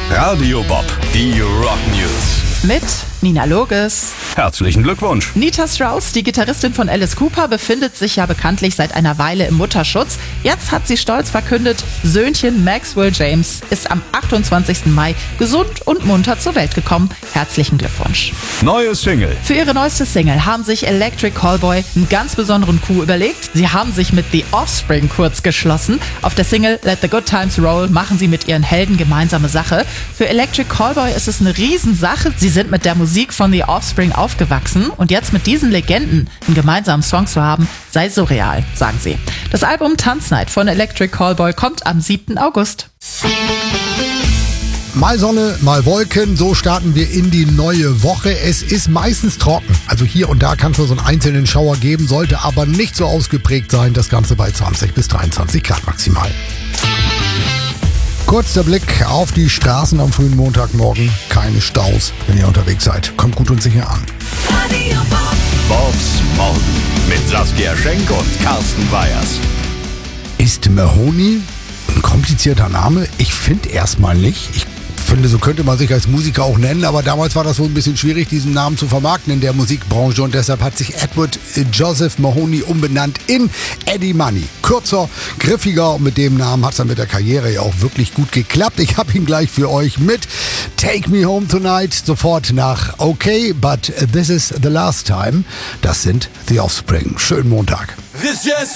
Radio Bob, die Rock News. Mit Nina Loges. Herzlichen Glückwunsch. Nita Strauss, die Gitarristin von Alice Cooper, befindet sich ja bekanntlich seit einer Weile im Mutterschutz. Jetzt hat sie stolz verkündet, Söhnchen Maxwell James ist am 28. Mai gesund und munter zur Welt gekommen. Herzlichen Glückwunsch. Neue Single. Für ihre neueste Single haben sich Electric Callboy einen ganz besonderen Coup überlegt. Sie haben sich mit The Offspring kurz geschlossen. Auf der Single Let the Good Times Roll machen sie mit ihren Helden gemeinsame Sache. Für Electric Callboy ist es eine Riesensache. Sie sind mit der Musik von The Offspring aufgewachsen und jetzt mit diesen Legenden einen gemeinsamen Song zu haben, sei surreal, sagen sie. Das Album Tanznight von Electric Callboy kommt am 7. August. Mal Sonne, mal Wolken, so starten wir in die neue Woche. Es ist meistens trocken, also hier und da kann es nur so einen einzelnen Schauer geben, sollte aber nicht so ausgeprägt sein, das Ganze bei 20 bis 23 Grad maximal. Kurz der Blick auf die Straßen am frühen Montagmorgen. Keine Staus, wenn ihr unterwegs seid. Kommt gut und sicher an. Bobs Morgen mit Saskia Schenk und Carsten Weyers. Ist Mahoney ein komplizierter Name? Ich finde erstmal nicht. Ich finde, so könnte man sich als Musiker auch nennen, aber damals war das wohl ein bisschen schwierig, diesen Namen zu vermarkten in der Musikbranche und deshalb hat sich Edward Joseph Mahoney umbenannt in Eddie Money. Kürzer, griffiger und mit dem Namen hat es dann mit der Karriere ja auch wirklich gut geklappt. Ich habe ihn gleich für euch mit Take Me Home Tonight, sofort nach Okay, but this is the last time. Das sind The Offspring. Schönen Montag. This just